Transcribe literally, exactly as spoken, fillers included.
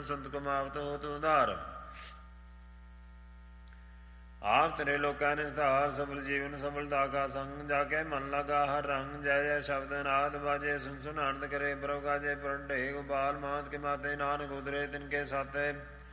ਸੁੰਤ ਕਮਾਵਤ ਹੋਤ ਉਧਾਰ। ਆਪ ਤੇਰੇ ਲੋਕਾਂ ਨੇ ਸਧਾਰ ਸਫਲ ਜੀਵਨ ਸਫਲਤਾ ਕਾ ਸੰਗ ਜਾ ਕੇ ਮਨ ਲਗਾ ਹਰ ਰੰਗ। ਜੈ ਜੈ ਸ਼ਬਦ ਨਾਦ ਬਾਜੇ ਸੁਨ ਸੁਨ ਆਨੰਦ ਕਰੇ ਪ੍ਰਭ ਗਾਜੇ ਪ੍ਰੰਢੇ ਗੋਪਾਲ ਮਾਤ ਕੇ ਮਾਤੇ ਨਾਨਕ ਉਦਰੇ ਤਿਨਕੇ ਸਾਤੇ।